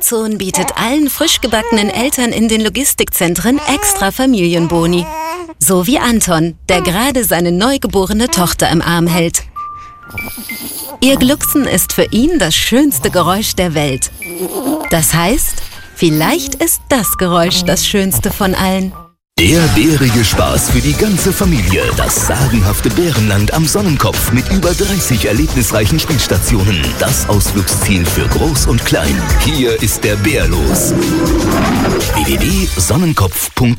Amazon bietet allen frisch gebackenen Eltern in den Logistikzentren extra Familienboni. So wie Anton, der gerade seine neugeborene Tochter im Arm hält. Ihr Glucksen ist für ihn das schönste Geräusch der Welt. Das heißt, vielleicht ist das Geräusch das schönste von allen. Der bärige Spaß für die ganze Familie. Das sagenhafte Bärenland am Sonnenkopf mit über 30 erlebnisreichen Spielstationen. Das Ausflugsziel für Groß und Klein. Hier ist der Bär los. www.sonnenkopf.de